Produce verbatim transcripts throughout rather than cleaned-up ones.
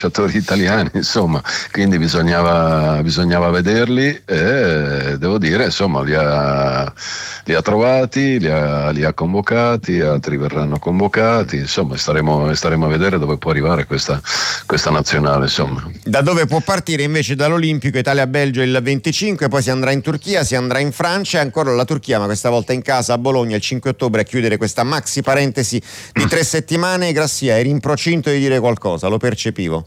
calciatori italiani, insomma, quindi bisognava, bisognava vederli e devo dire, insomma, li ha, li ha trovati, li ha, li ha convocati, altri verranno convocati, insomma, staremo, staremo a vedere dove può arrivare questa, questa nazionale, insomma. Da dove può partire invece dall'Olimpico Italia-Belgio il venticinque, poi si andrà in Turchia, si andrà in Francia e ancora la Turchia, ma questa volta in casa a Bologna il cinque ottobre a chiudere questa maxi parentesi di tre settimane. Grassia, eri in procinto di dire qualcosa, lo percepivo.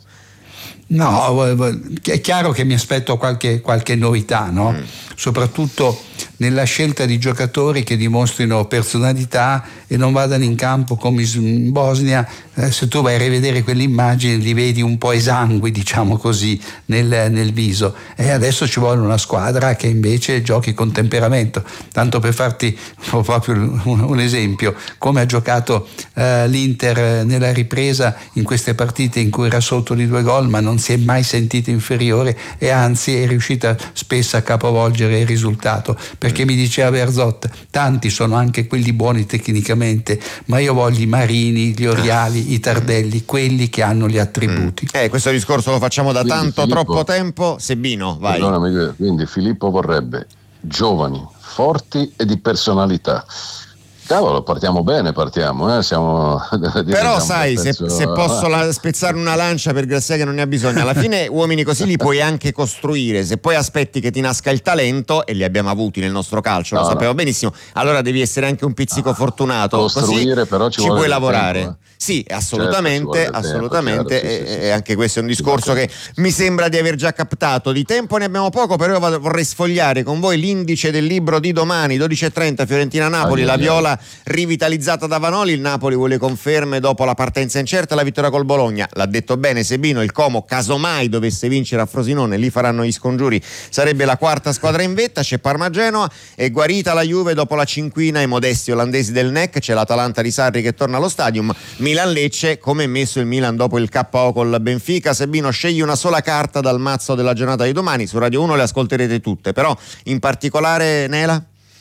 No, è chiaro che mi aspetto qualche, qualche novità, no? Mm. Soprattutto nella scelta di giocatori che dimostrino personalità e non vadano in campo come in Bosnia. Eh, se tu vai a rivedere quell'immagine li vedi un po' esangui, diciamo così, nel, nel viso, e adesso ci vuole una squadra che invece giochi con temperamento. Tanto per farti proprio un, un esempio, come ha giocato eh, l'Inter nella ripresa in queste partite in cui era sotto di due gol ma non si è mai sentito inferiore e anzi è riuscita spesso a capovolgere il risultato, perché mi diceva Bearzot, tanti sono anche quelli buoni tecnicamente, ma io voglio i Marini, gli Oriali, i Tardelli, quelli che hanno gli attributi. Eh, questo discorso lo facciamo da Quindi tanto, Filippo, troppo tempo. Sebino, vai. Perdonami, quindi Filippo vorrebbe giovani, forti e di personalità. Cavolo, partiamo bene, partiamo, eh? Siamo. Però sai, se, se posso la, spezzare una lancia per Grassia che non ne ha bisogno, alla fine uomini così li puoi anche costruire. Se poi aspetti che ti nasca il talento, e li abbiamo avuti nel nostro calcio, no, lo sappiamo no. benissimo, allora devi essere anche un pizzico ah, fortunato. Costruire, così però ci, ci puoi lavorare. Tempo, eh. Sì, assolutamente, certo, assolutamente, tempo, chiaro, sì, e, sì, sì. e anche questo è un discorso che mi sembra di aver già captato. Di tempo ne abbiamo poco, però io vorrei sfogliare con voi l'indice del libro di domani, dodici e trenta, Fiorentina-Napoli, ah, la Viola rivitalizzata da Vanoli. Il Napoli vuole conferme dopo la partenza incerta e la vittoria col Bologna. L'ha detto bene Sebino, il Como casomai dovesse vincere a Frosinone, lì faranno gli scongiuri, sarebbe la quarta squadra in vetta. C'è Parma-Genoa, è guarita la Juve dopo la cinquina, i modesti olandesi del N E C, c'è l'Atalanta di Sarri che torna allo Stadium, Milan-Lecce, come è messo il Milan dopo il K O col Benfica. Sebino, scegli una sola carta dal mazzo della giornata di domani, su Radio uno le ascolterete tutte, però in particolare Nela?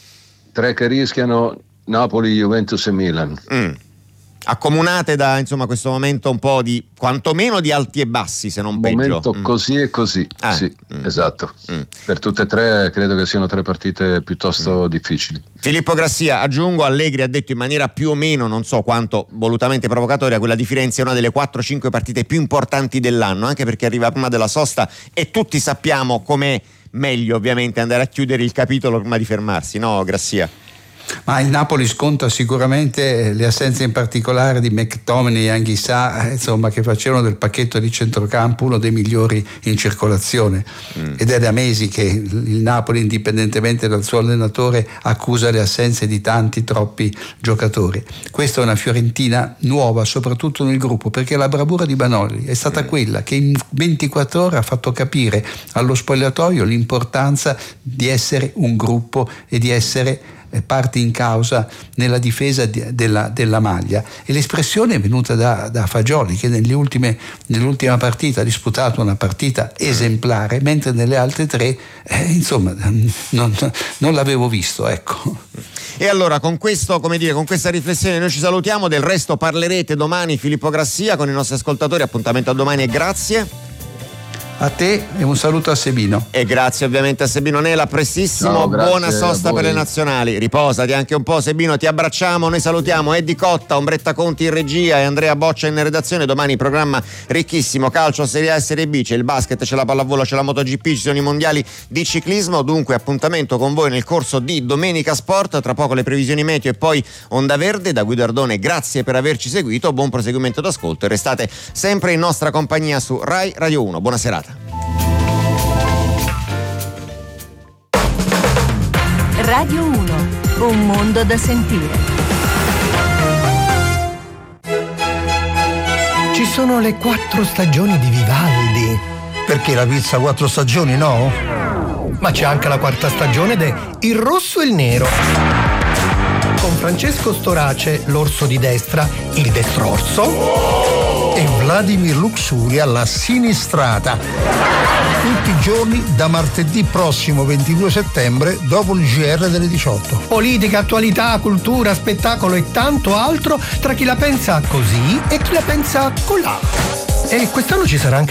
Tre che rischiano: Napoli, Juventus e Milan. Mm. Accomunate da insomma questo momento un po' di quantomeno di alti e bassi, se non peggio. Momento mm. così e così, ah. sì, mm. esatto. Mm. Per tutte e tre credo che siano tre partite piuttosto mm. difficili. Filippo Grassia, aggiungo, Allegri ha detto in maniera più o meno, non so quanto volutamente provocatoria, quella di Firenze è una delle quattro cinque partite più importanti dell'anno, anche perché arriva prima della sosta e tutti sappiamo com'è meglio ovviamente andare a chiudere il capitolo prima di fermarsi, no Grassia? Ma il Napoli sconta sicuramente le assenze in particolare di McTominay e Anghissà, insomma, che facevano del pacchetto di centrocampo uno dei migliori in circolazione. Mm. Ed è da mesi che il Napoli, indipendentemente dal suo allenatore, accusa le assenze di tanti, troppi giocatori. Questa è una Fiorentina nuova, soprattutto nel gruppo, perché la bravura di Vanoli è stata mm. quella che in ventiquattro ore ha fatto capire allo spogliatoio l'importanza di essere un gruppo e di essere parti in causa nella difesa di, della, della maglia, e l'espressione è venuta da, da Fagioli, che nelle ultime, nell'ultima partita ha disputato una partita esemplare, mentre nelle altre tre eh, insomma non, non l'avevo visto, ecco. E allora con questo, come dire, con questa riflessione noi ci salutiamo. Del resto parlerete domani, Filippo Grassia, con i nostri ascoltatori. Appuntamento a domani e grazie a te e un saluto a Sebino. E grazie ovviamente a Sebino Nela, prestissimo. No, buona sosta per le nazionali, riposati anche un po' Sebino, ti abbracciamo. Noi salutiamo Eddie Cotta, Ombretta Conti in regia e Andrea Boccia in redazione. Domani programma ricchissimo, calcio, Serie A e Serie B, c'è il basket, c'è la pallavolo, c'è la MotoGP, ci sono i mondiali di ciclismo. Dunque appuntamento con voi nel corso di Domenica Sport, tra poco le previsioni meteo e poi Onda Verde. Da Guido Ardone grazie per averci seguito, buon proseguimento d'ascolto e restate sempre in nostra compagnia su Rai Radio uno. Buona serata. Radio uno, un mondo da sentire. Ci sono le quattro stagioni di Vivaldi. Perché la pizza quattro stagioni, no? Ma c'è anche la quarta stagione de Il Rosso e il Nero. Con Francesco Storace, l'orso di destra, il destrorso, e Vladimir Luxuria, la sinistrata. Tutti i giorni da martedì prossimo ventidue settembre dopo il G R delle diciotto. Politica, attualità, cultura, spettacolo e tanto altro tra chi la pensa così e chi la pensa colà. E quest'anno ci sarà anche